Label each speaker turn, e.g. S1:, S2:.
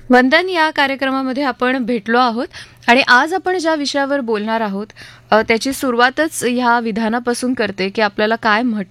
S1: वंदन या कार्यक्रमामध्ये आपण भेटलो आहोत आणि आज आपण ज्या विषयावर बोलणार आहोत त्याची सुरुवातच ह्या विधानापासून करते की आपल्याला काय म्हटलं